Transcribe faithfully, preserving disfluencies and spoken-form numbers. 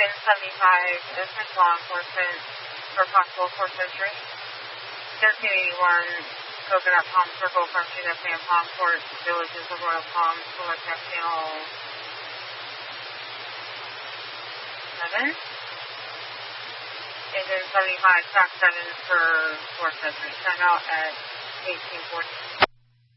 Agent seventy-five, assist law enforcement for possible forced entry. thirteen eighty-one, Coconut Palm Circle, approaching the San Palmport, Villages of Royal Palms, Solar Tech Channel seven. Agent seventy-five, track seven for forced entry. Time out at eighteen forty.